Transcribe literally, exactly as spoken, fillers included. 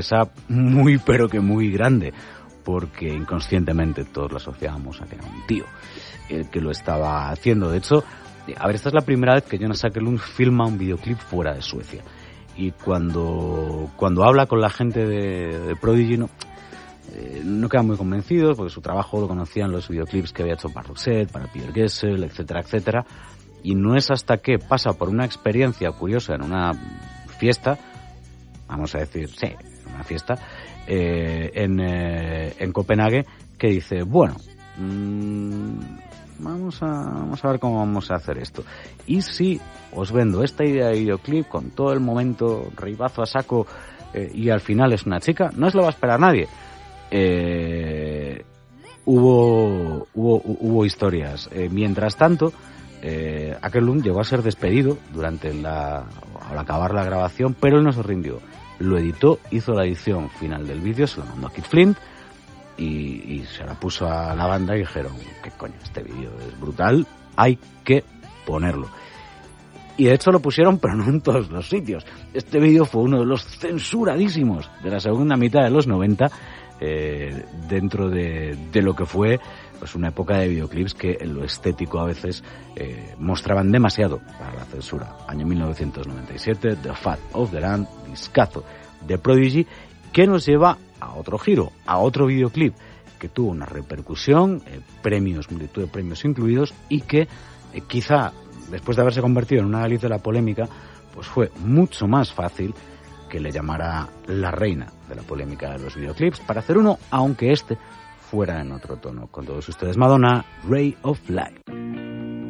muy pero que muy grande, porque inconscientemente todos lo asociábamos a que era un tío el que lo estaba haciendo. De hecho, a ver, esta es la primera vez que Jonas Åkerlund filma un videoclip fuera de Suecia. Y cuando cuando habla con la gente de, de Prodigy, no, eh, no quedan muy convencidos, porque su trabajo lo conocían los videoclips que había hecho para Roxette, para Peter Gessel, etcétera, etcétera. Y no es hasta que pasa por una experiencia curiosa en una fiesta, vamos a decir, sí, una fiesta, eh, en, eh, en Copenhague, que dice, bueno, mmm, vamos a, vamos a ver cómo vamos a hacer esto. Y si os vendo esta idea de videoclip con todo el momento ribazo a saco eh, y al final es una chica, no os lo va a esperar nadie. Eh, hubo, hubo, hubo historias. Eh, mientras tanto, eh, Åkerlund llegó a ser despedido durante la, al acabar la grabación, pero él no se rindió. Lo editó, hizo la edición final del vídeo, se lo mandó a Keith Flint y, y se la puso a la banda y dijeron, ¿qué coño? Este vídeo es brutal, hay que ponerlo. Y de hecho lo pusieron, pero no en todos los sitios. Este vídeo fue uno de los censuradísimos de la segunda mitad de los noventa, eh, dentro de, de lo que fue pues una época de videoclips que en lo estético a veces eh, mostraban demasiado para la censura. Año mil novecientos noventa y siete, The Fat of the Land, discazo de Prodigy, que nos lleva a otro giro, a otro videoclip que tuvo una repercusión, eh, premios, multitud de premios incluidos, y que eh, quizá después de haberse convertido en una nariz de la polémica, pues fue mucho más fácil que le llamara la reina de la polémica de los videoclips para hacer uno, aunque este fuera en otro tono. Con todos ustedes, Madonna, Ray of Light.